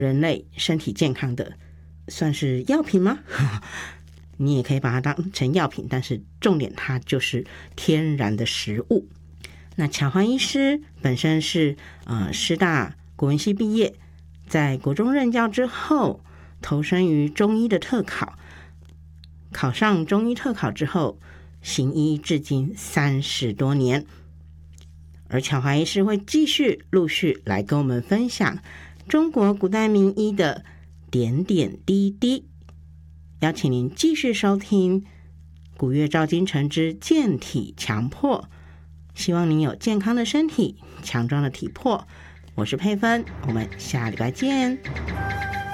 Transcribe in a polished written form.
人类身体健康的，算是药品吗？你也可以把它当成药品，但是重点它就是天然的食物。那巧环医师本身是师大国文系毕业，在国中任教之后投身于中医的特考，考上中医特考之后行医至今30多年。而巧环医师会继续陆续来跟我们分享中国古代名医的点点滴滴，邀请您继续收听古月照今晨之健体强迫，希望您有健康的身体，强壮的体魄。我是佩芬，我们下礼拜见。